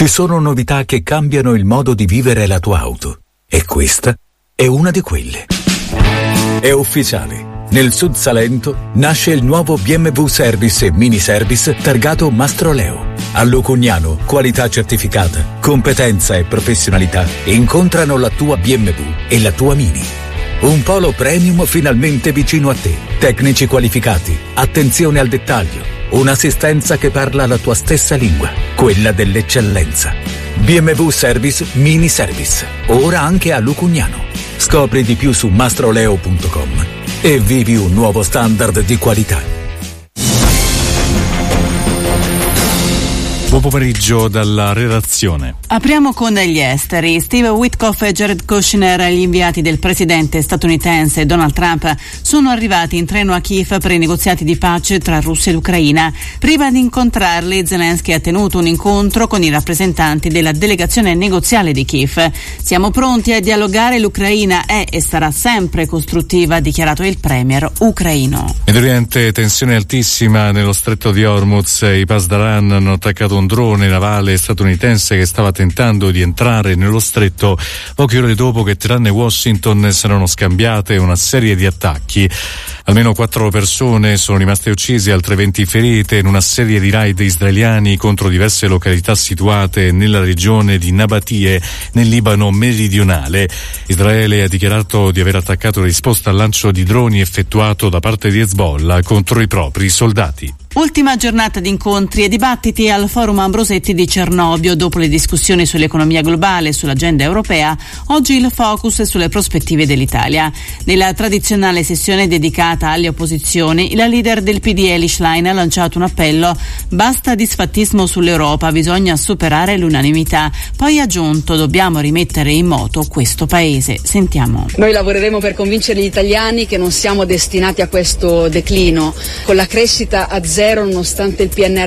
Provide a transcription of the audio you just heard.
Ci sono novità che cambiano il modo di vivere la tua auto. E questa è una di quelle. È ufficiale. Nel Sud Salento nasce il nuovo BMW Service e Mini Service targato Mastroleo. A Lucugnano, qualità certificata, competenza e professionalità incontrano la tua BMW e la tua Mini. Un polo premium finalmente vicino a te. Tecnici qualificati, attenzione al dettaglio, un'assistenza che parla la tua stessa lingua, quella dell'eccellenza. BMW Service Mini Service, ora anche a Lucugnano. Scopri di più su mastroleo.com e vivi un nuovo standard di qualità. Buon pomeriggio dalla redazione. Apriamo con gli esteri. Steve Witkoff e Jared Kushner, gli inviati del presidente statunitense Donald Trump, sono arrivati in treno a Kiev per i negoziati di pace tra Russia ed Ucraina. Prima di incontrarli, Zelensky ha tenuto un incontro con i rappresentanti della delegazione negoziale di Kiev. Siamo pronti a dialogare, l'Ucraina è e sarà sempre costruttiva, ha dichiarato il premier ucraino. Medio Oriente, tensione altissima nello stretto di Hormuz. I Pasdaran hanno attaccato un drone navale statunitense che stava tentando di entrare nello stretto poche ore dopo che Teheran e Washington si erano scambiate una serie di attacchi. Almeno 4 persone sono rimaste uccise, altre 20 ferite in una serie di raid israeliani contro diverse località situate nella regione di Nabatie, nel Libano meridionale. Israele ha dichiarato di aver attaccato in risposta al lancio di droni effettuato da parte di Hezbollah contro i propri soldati. Ultima giornata di incontri e dibattiti al Forum Ambrosetti di Cernobbio. Dopo le discussioni sull'economia globale e sull'agenda europea, oggi il focus è sulle prospettive dell'Italia. Nella tradizionale sessione dedicata alle opposizioni, la leader del PD Elly Schlein ha lanciato un appello: basta disfattismo sull'Europa, bisogna superare l'unanimità. Poi ha aggiunto: dobbiamo rimettere in moto questo paese. Sentiamo. Noi lavoreremo per convincere gli italiani che non siamo destinati a questo declino. Con la crescita a zero, nonostante il PNRR